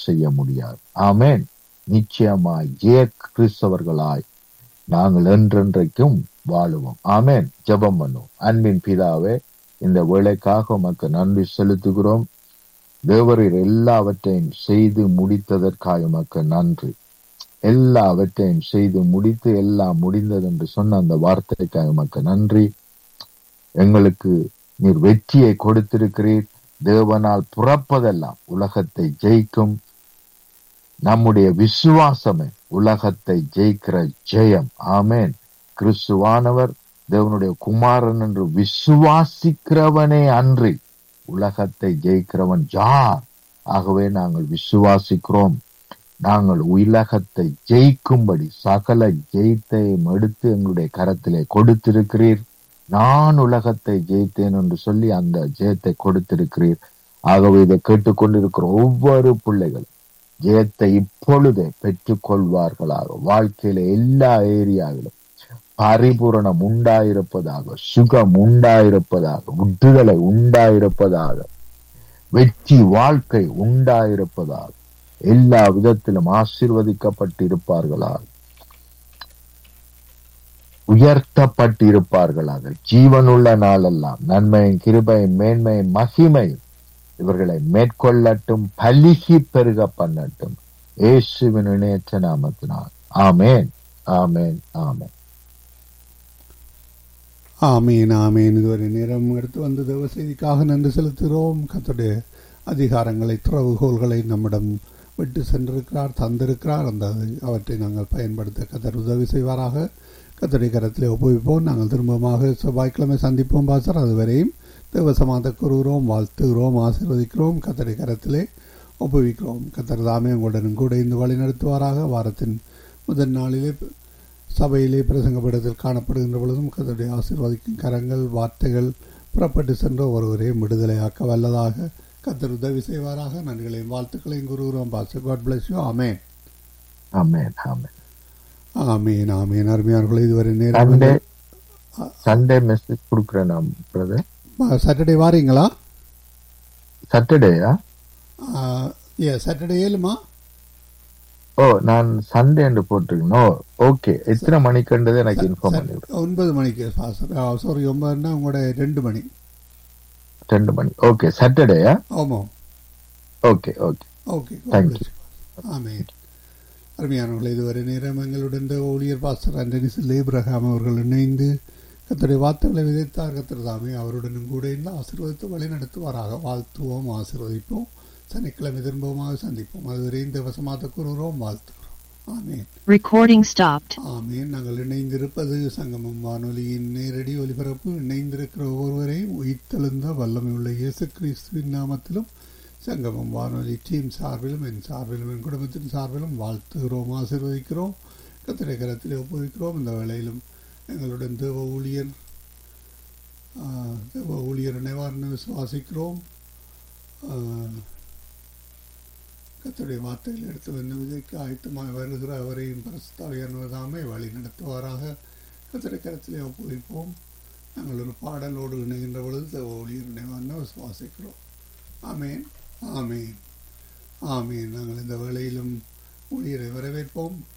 செய்ய முடியாது. ஆமென். நிச்சயமாய் ஜெய கிறிஸ்தவர்களாய் நாங்கள் என்றென்றைக்கும் வாழுவோம். ஆமென். ஜெபம் பண்ணுவோம். அன்பின் பிதாவே, இந்த வேளைக்காக உமக்கு நன்றி செலுத்துகிறோம். தேவரீர் எல்லாவற்றையும் செய்து முடித்ததற்காக உமக்கு நன்றி. எல்லாவற்றையும் செய்து முடித்து எல்லாம் முடிந்தது என்று சொன்ன அந்த வார்த்தைக்காக உமக்கு நன்றி. எங்களுக்கு நீர் வெற்றியை கொடுத்திருக்கிறீர். தேவனால் புறப்பதெல்லாம் உலகத்தை ஜெயிக்கும். நம்முடைய விசுவாசமே உலகத்தை ஜெயிக்கிற ஜெயம். ஆமென். கிறிஸ்துவானவர் தேவனுடைய குமாரன் என்று விசுவாசிக்கிறவனே அன்றி உலகத்தை ஜெயிக்கிறவன் யார்? ஆகவே நாங்கள் விசுவாசிக்கிறோம். நாங்கள் உலகத்தை ஜெயிக்கும்படி சகல ஜெயத்தையும் எடுத்து எங்களுடைய கரத்திலே கொடுத்திருக்கிறீர். நான் உலகத்தை ஜெயித்தேன் என்று சொல்லி அந்த ஜெயத்தை கொடுத்திருக்கிறீர். ஆகவே இதை கேட்டுக்கொண்டிருக்கிற ஒவ்வொரு பிள்ளைகளும் ஜெயத்தை இப்பொழுதே பெற்றுக் கொள்வார்களாக. வாழ்க்கையில எல்லா ஏரியாவிலும் பரிபூரணம் உண்டாயிருப்பதாக, சுகம் உண்டாயிருப்பதாக, விடுதலை உண்டாயிருப்பதாக, வெற்றி வாழ்க்கை உண்டாயிருப்பதாக, எல்லா விதத்திலும் ஆசீர்வதிக்கப்பட்டு இருப்பார்களாக, உயர்த்தப்பட்டு இருப்பார்களாக. ஜீவனுள்ள நாளெல்லாம் நன்மையும் கிருபையும் மேன்மையும் மகிமையும் இவர்களை மேற்கொள்ளட்டும், பலிகி பெருக பண்ணட்டும். இயேசுவின் இணையற்ற நாமத்தினால். ஆமேன், ஆமேன், ஆமேன். ஆமீன், ஆமீன். இதுவரை நேரம் எடுத்து வந்த தேவ செய்திக்காக நன்றி செலுத்துகிறோம். கர்த்தருடைய அதிகாரங்களை, திறவுகோள்களை நம்மிடம் விட்டு சென்றிருக்கிறார், தந்திருக்கிறார். அந்த அவற்றை நாங்கள் பயன்படுத்த கர்த்தர் உதவி செய்வாராக. கர்த்தருடைய கரத்திலே ஒப்புவிப்போம். நாங்கள் திரும்பமாக செவ்வாய்க்கிழமை சந்திப்போம் பாஸ்டர். அதுவரையும் தேவசமாத கூறுகிறோம், வாழ்த்துகிறோம், ஆசீர்வதிக்கிறோம். கர்த்தருடைய கரத்திலே ஒப்புவிக்கிறோம். கர்த்தர் தாமே உங்களுடன் கூட இந்த வழி நடத்துவாராக. வாரத்தின் முதல் நாளிலே சபையிலே பிரசங்கப்படத்தில் காணப்படுகின்ற பொழுதும் கர்த்தருடைய ஆசீர்வதிக்கும் கரங்கள், வார்த்தைகள் புறப்பட்டு சென்ற ஒருவரையும் விடுதலையாக்க வல்லதாக கர்த்தர் உதவி செய்வாராக. நன்றிகளையும் வாழ்த்துக்களையும் கூறுகிறோம் பாஸ்டர். God bless you. ஆமென், ஆமென், ஆமென், ஆமீன், ஆமீன். அருமையானவர்களே, இதுவரை நேரம் சண்டே மெசேஜ் கொடுக்குறேன் நான் பிரதர். சாட்டர்டே வாரீங்களா? சாட்டர்டேயா? சாட்டர்டே ஏழுமா? ஓ, நான் சண்டே என்று போட்டிருக்கேன். ஓகே. எத்தனை மணிக்குன்றது எனக்கு இன்ஃபார்ம் பண்ணிவிடுறேன். 9 மணிக்கு. சாரி, 9ன்னா உங்களோட 2 மணி. 2 மணி. ஓகே. சாட்டர்டேயா? ஆமாம். Okay, okay, okay. தேங்க்யூ. ஆமீன். அருமையானவர்களே, இதுவரை நேரம் எங்களுடன் ஊழியர் பாஸ்டர் ஆண்டனி ஏப்ரஹாம் அவர்கள் இணைந்து கர்த்தருடைய வார்த்தைகளை விதைத்தார். கர்த்தர் தாமே அவருடனும் கூட இருந்து ஆசீர்வதித்து வழி நடத்துவாராக. வாழ்த்துவோம், ஆசீர்வதிப்போம். சனிக்கிழமை திரும்பமாக சந்திப்போம். அதுவரை இந்த வசமாக கூறுகிறோம், வாழ்த்துகிறோம். ஆமீன். Recording stopped. ஆமீன். நாங்கள் இணைந்திருப்பது சங்கமம் வானொலியின் நேரடி ஒலிபரப்பு. இணைந்திருக்கிற ஒவ்வொருவரையும் உயிர்த்தெழுந்த வல்லமை உள்ள இயேசு கிறிஸ்துவின் நாமத்திலும் சங்கமம் வானொலி டீம் சார்பிலும் என் சார்பிலும் என் குடும்பத்தின் சார்பிலும் வாழ்த்துகிறோம், ஆசீர்வதிக்கிறோம். கர்த்தருடைய கரத்திலே ஒப்புவிக்கிறோம். இந்த வேளையிலும் எங்களுடன் தேவ ஊழியர் நினைவார்னு விசுவாசிக்கிறோம். கர்த்தருடைய வார்த்தைகள் எடுத்து வந்து விதைக்கு ஆயத்தமாக வருகிற அவரையும் பரிசுத்தாவியானவர்தாமே வழி நடத்துவாராக. கர்த்தருடைய கரத்திலே ஒப்புவிப்போம். நாங்கள் ஒரு பாடலோடு இணைகின்ற பொழுது தேவ ஊழியர் நினைவார்னு விசுவாசிக்கிறோம். ஆமேன், ஆமேன், ஆமேன். நாங்கள் இந்த வேளையிலும் ஊழியரை வரவேற்போம்.